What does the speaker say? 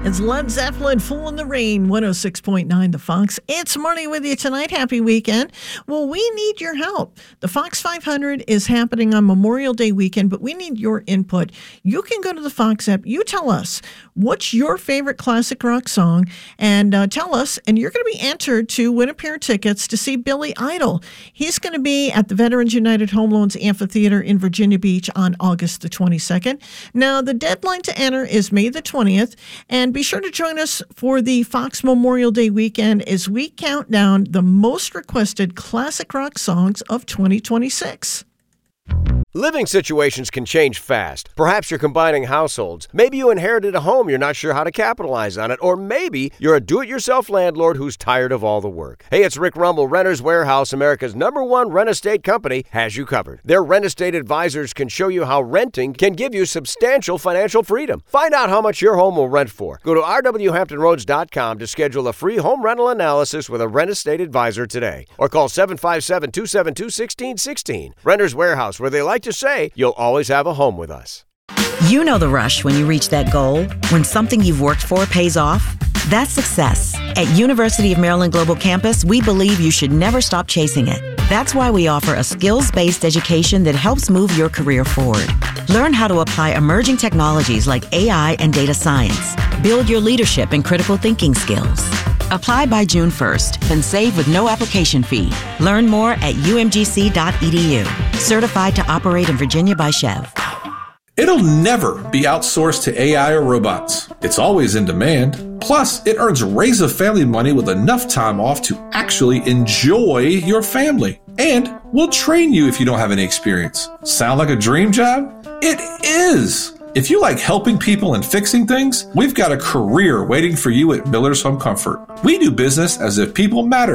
It's Led Zeppelin, Fool in the Rain, 106.9 The Fox. It's Marty with you tonight. Happy weekend. Well, we need your help. The Fox 500 is happening on Memorial Day weekend, but we need your input. You can go to the Fox app. You tell us what's your favorite classic rock song, and tell us, and you're going to be entered to win a pair of tickets to see Billy Idol. He's going to be at the Veterans United Home Loans Amphitheater in Virginia Beach on August the 22nd. Now, the deadline to enter is May the 20th, and be sure to join us for the Fox Memorial Day weekend as we count down the most requested classic rock songs of 2026. Living situations can change fast. Perhaps you're combining households. Maybe you inherited a home, you're not sure how to capitalize on it. Or maybe you're a do-it-yourself landlord who's tired of all the work. Hey, it's Rick Rumble. Renters Warehouse, America's #1 rent estate company, has you covered. Their rent estate advisors can show you how renting can give you substantial financial freedom. Find out how much your home will rent for. Go to rwhamptonroads.com to schedule a free home rental analysis with a rent estate advisor today. Or call 757-272-1616. Renters Warehouse, where they like to say, you'll always have a home with us. You know the rush when you reach that goal, when something you've worked for pays off. That's success. At University of Maryland Global Campus, we believe you should never stop chasing it. That's why we offer a skills-based education that helps move your career forward. Learn how to apply emerging technologies like AI and data science. Build your leadership and critical thinking skills. Apply by June 1st and save with no application fee. Learn more at umgc.edu. Certified to operate in Virginia by Chev. It'll never be outsourced to AI or robots. It's always in demand. Plus, it earns raise a family money with enough time off to actually enjoy your family. And we'll train you if you don't have any experience. Sound like a dream job? It is! If you like helping people and fixing things, we've got a career waiting for you at Miller's Home Comfort. We do business as if people matter.